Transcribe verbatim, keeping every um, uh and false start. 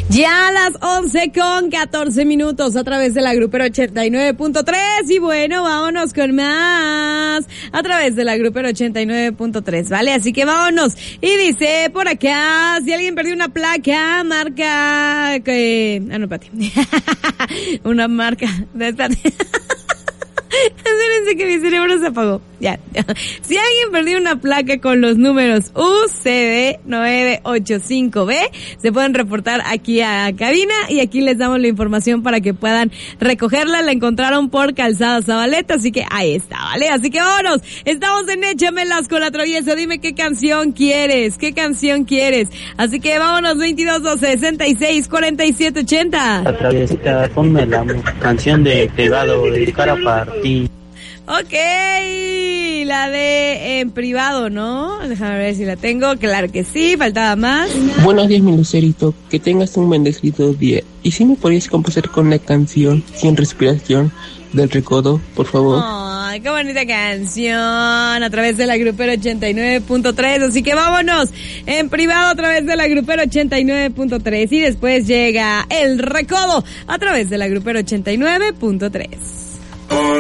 Ya a las once con catorce minutos a través de la Grupera ochenta y nueve punto tres. Y bueno, vámonos con más a través de la Grupera ochenta y nueve punto tres, ¿vale? Así que vámonos. Y dice por acá, si alguien perdió una placa, marca... que ah, no, espérate. Una marca... Espérate. Espérense que mi cerebro se apagó. Ya, ya. Si alguien perdió una placa con los números U C B nueve ocho cinco B, se pueden reportar aquí a cabina y aquí les damos la información para que puedan recogerla. La encontraron por Calzada Zabaleta, así que ahí está, ¿vale? Así que vámonos. Estamos en Échamelas con la Travieso. Dime qué canción quieres, qué canción quieres. Así que vámonos, veintidós doce sesenta y seis cuarenta y siete ochenta. La Traviesita, ponme la canción de Privado de Cara para ti. Ok, la de en privado, ¿no? Déjame ver si la tengo. Claro que sí, faltaba más. Buenos días, mi Lucerito. Que tengas un bendecido día. ¿Y si me podrías complacer con la canción Sin Respiración del Recodo, por favor? Ay, qué bonita canción. A través de la Grupera ochenta y nueve punto tres. Así que vámonos en privado a través de la Grupera ochenta y nueve punto tres. Y después llega El Recodo a través de la Grupera ochenta y nueve punto tres.